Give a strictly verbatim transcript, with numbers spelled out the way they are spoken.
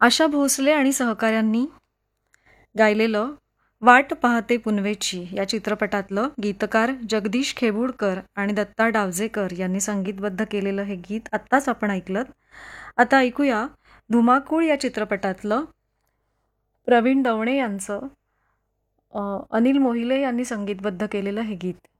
आशा भोसले आणि सहकाऱ्यांनी गायलेलं वाट पाहते पुनवेची या चित्रपटातलं गीतकार जगदीश खेबुडकर आणि दत्ता डावजेकर यांनी संगीतबद्ध केलेलं हे गीत आत्ताच आपण ऐकलं. आता ऐकूया धुमाकूळ या चित्रपटातलं प्रवीण दवणे यांचं अ, अनिल मोहिले यांनी संगीतबद्ध केलेलं हे गीत.